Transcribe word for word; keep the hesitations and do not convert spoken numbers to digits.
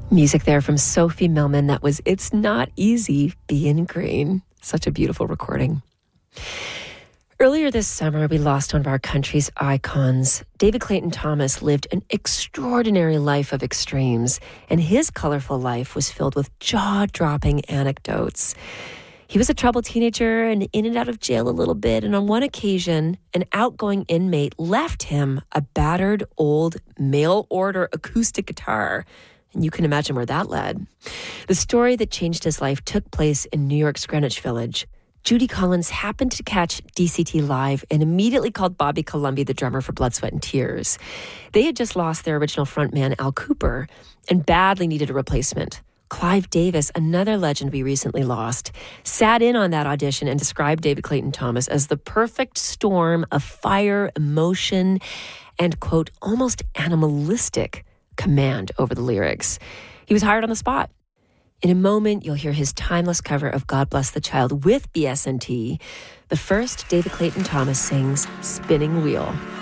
Music there from Sophie Millman. That was It's Not Easy Being Green. Such a beautiful recording. Earlier this summer, we lost one of our country's icons. David Clayton Thomas lived an extraordinary life of extremes, and his colorful life was filled with jaw-dropping anecdotes. He was a troubled teenager and in and out of jail a little bit, and on one occasion, an outgoing inmate left him a battered old mail-order acoustic guitar. And you can imagine where that led. The story that changed his life took place in New York's Greenwich Village. Judy Collins happened to catch D C T live and immediately called Bobby Colomby, the drummer for Blood, Sweat and Tears. They had just lost their original frontman, Al Cooper, and badly needed a replacement. Clive Davis, another legend we recently lost, sat in on that audition and described David Clayton Thomas as the perfect storm of fire, emotion, and, quote, almost animalistic command over the lyrics. He was hired on the spot. In a moment, you'll hear his timeless cover of God Bless the Child with B S N T. The first, David Clayton Thomas sings Spinning Wheel.